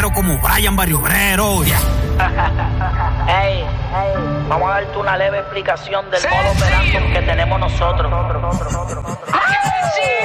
pero como Brian Barrio Obrero. Yeah. Vamos a darte una leve explicación del modo operando que tenemos nosotros.